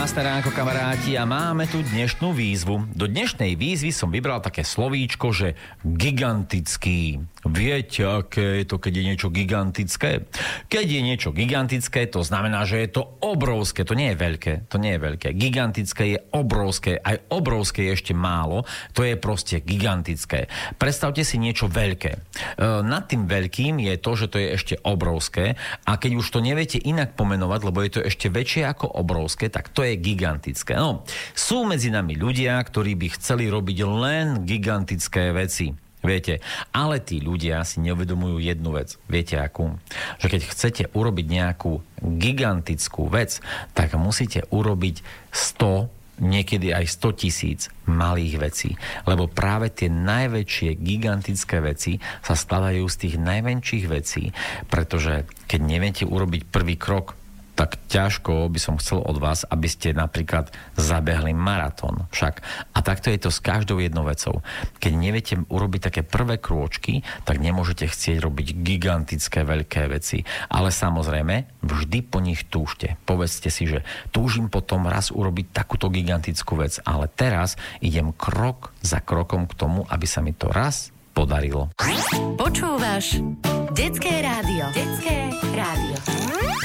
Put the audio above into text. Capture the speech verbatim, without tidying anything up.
Krásne ránko, kamaráti, a máme tu dnešnú výzvu. Do dnešnej výzvy som vybral také slovíčko, že gigantický. Viete, aké je to, keď je niečo gigantické? Keď je niečo gigantické, to znamená, že je to obrovské. To nie je veľké. To nie je veľké. Gigantické je obrovské. Aj obrovské je ešte málo. To je proste gigantické. Predstavte si niečo veľké. E, nad tým veľkým je to, že to je ešte obrovské. A keď už to neviete inak pomenovať, lebo je to ešte väčšie ako obrovské, tak to je gigantické. No, sú medzi nami ľudia, ktorí by chceli robiť len gigantické veci. Viete, ale tí ľudia si neuvedomujú jednu vec. Viete akú? Že keď chcete urobiť nejakú gigantickú vec, tak musíte urobiť sto, niekedy aj sto tisíc malých vecí. Lebo práve tie najväčšie gigantické veci sa stavajú z tých najmenších vecí, pretože keď neviete urobiť prvý krok, tak ťažko by som chcel od vás, aby ste napríklad zabehli maratón. Však. A takto je to s každou jednou vecou. Keď neviete urobiť také prvé krôčky, tak nemôžete chcieť robiť gigantické veľké veci. Ale samozrejme, vždy po nich túžte. Povedzte si, že túžim potom raz urobiť takúto gigantickú vec, ale teraz idem krok za krokom k tomu, aby sa mi to raz podarilo. Počúvaš Detské rádio. Detské rádio.